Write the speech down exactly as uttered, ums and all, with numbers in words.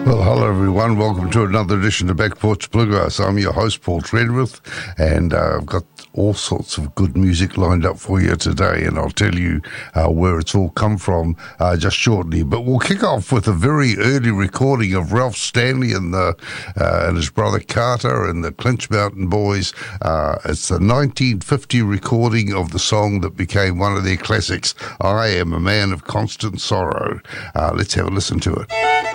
Well, hello everyone. Welcome to another edition of Back Porch Bluegrass. I'm your host, Paul Treadworth, and uh, I've got all sorts of good music lined up for you today, and I'll tell you uh, where it's all come from uh, just shortly. But we'll kick off with a very early recording of Ralph Stanley and the uh, and his brother Carter and the Clinch Mountain Boys. Uh, it's the nineteen fifty recording of the song that became one of their classics, I Am a Man of Constant Sorrow. Uh, let's have a listen to it.